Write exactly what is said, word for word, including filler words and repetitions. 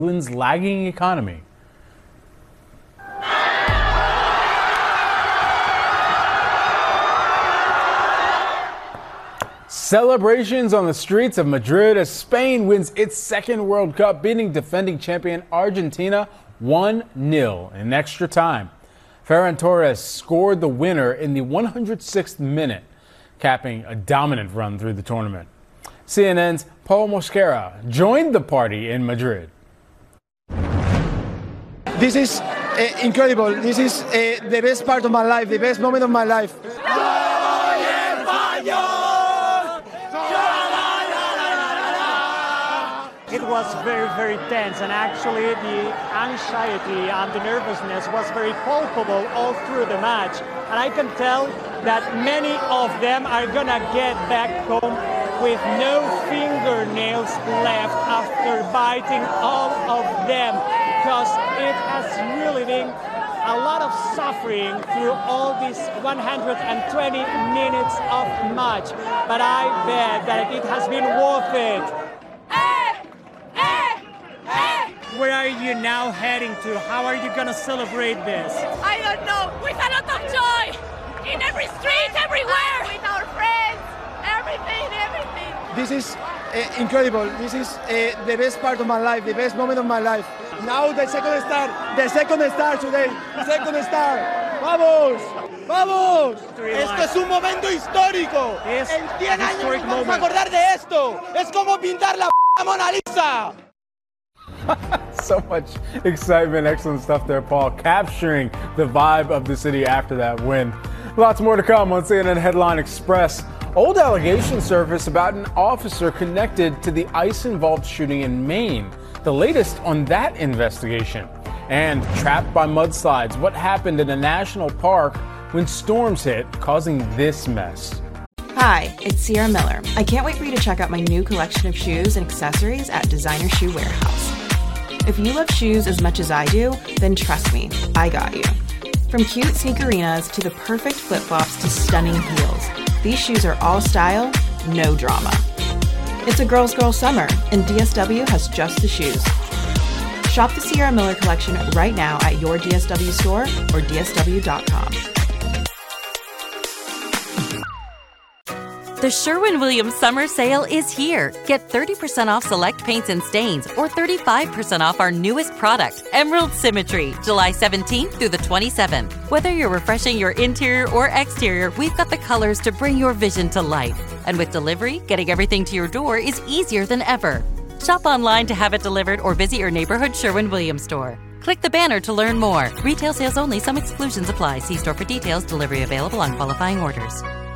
England's lagging economy. Celebrations on the streets of Madrid as Spain wins its second World Cup, beating defending champion Argentina one nil in extra time. Ferran Torres scored the winner in the one hundred sixth minute, capping a dominant run through the tournament. C N N's Paul Mosquera joined the party in Madrid. This is uh, incredible. This is uh, the best part of my life, the best moment of my life. It was very, very tense, and actually the anxiety and the nervousness was very palpable all through the match. And I can tell that many of them are gonna get back home with no fingernails left after biting all of them, because it has really been a lot of suffering through all these one hundred twenty minutes of match. But I bet that it has been worth it. Where are you now heading to? How are you gonna celebrate this? I don't know. With a lot of joy. In every street, everywhere. With our friends. Everything, everything. This is uh, incredible. This is uh, the best part of my life, the best moment of my life. Now the second star, the second star today, second star. ¡Vamos! ¡Vamos! Esto es un momento histórico. En cien años nos vamos a acordar de esto. Es como pintar la Mona Lisa. So much excitement, excellent stuff there, Paul, capturing the vibe of the city after that win. Lots more to come on C N N Headline Express. Old allegations surface about an officer connected to the ICE-involved shooting in Maine. The latest on that investigation. And trapped by mudslides, what happened in a national park when storms hit, causing this mess. Hi, it's Sierra Miller. I can't wait for you to check out my new collection of shoes and accessories at Designer Shoe Warehouse. If you love shoes as much as I do, then trust me, I got you. From cute sneakerinas to the perfect flip-flops to stunning heels, these shoes are all style, no drama. It's a girl's girl summer, and D S W has just the shoes. Shop the Sierra Miller collection right now at your D S W store or D S W dot com. The Sherwin-Williams Summer Sale is here. Get thirty percent off select paints and stains or thirty-five percent off our newest product, Emerald Symmetry, July seventeenth through the twenty-seventh. Whether you're refreshing your interior or exterior, we've got the colors to bring your vision to life. And with delivery, getting everything to your door is easier than ever. Shop online to have it delivered or visit your neighborhood Sherwin-Williams store. Click the banner to learn more. Retail sales only. Some exclusions apply. See store for details. Delivery available on qualifying orders.